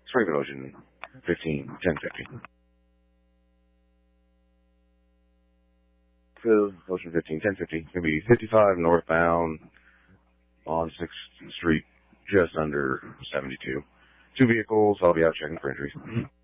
Springfield Ocean 15-1050. Ocean 15-1050. Gonna be 55 northbound on 6th Street, just under 72. 2 vehicles. I'll be out checking for injuries.